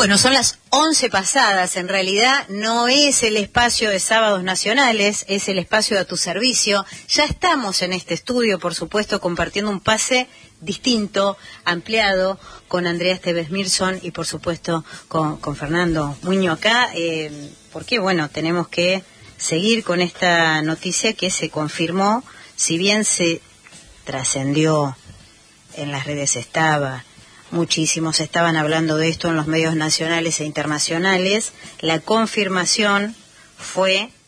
Bueno, son las 11 pasadas, en realidad no es el espacio de Sábados Nacionales, es el espacio a tu servicio. Ya estamos en este estudio, por supuesto, compartiendo un pase distinto, ampliado, con Andrea Esteves Mirson y por supuesto con Fernando Muñoz acá, porque bueno, tenemos que seguir con esta noticia que se confirmó, si bien se trascendió en las redes, muchísimos estaban hablando de esto en los medios nacionales e internacionales. La confirmación fue